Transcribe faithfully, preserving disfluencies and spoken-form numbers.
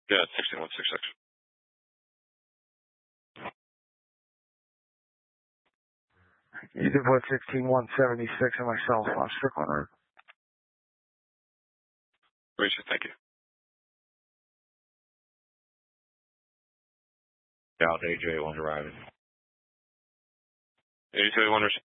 Yeah, it's sixteen one sixty-six. You did what, sixteen one seventy-six on my cell phone, Strickland Road. Richard, thank you. South A J one arriving. eighty-two one